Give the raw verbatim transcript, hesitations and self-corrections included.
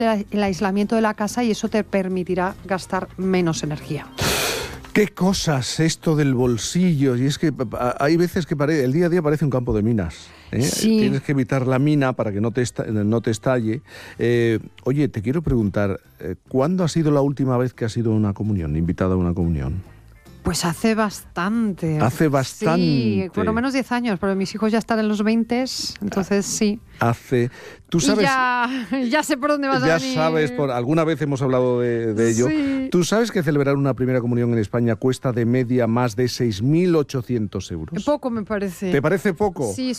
el aislamiento de la casa y eso te permitirá gastar menos energía. Qué cosas esto del bolsillo. Y es que hay veces que pare, el día a día parece un campo de minas. ¿eh? Sí. Tienes que evitar la mina para que no te, esta, no te estalle. Eh, oye, te quiero preguntar, ¿cuándo ha sido la última vez que has ido a una comunión, invitada a una comunión? Pues hace bastante. Hace bastante. Sí, por lo menos diez años, pero mis hijos ya están en los veinte, entonces sí. Hace... Tú sabes... Y ya, ya sé por dónde vas ya a venir. Ya sabes, por, alguna vez hemos hablado de, de ello. Sí. ¿Tú sabes que celebrar una primera comunión en España cuesta de media más de seis mil ochocientos euros? Poco me parece. ¿Te parece poco? Sí,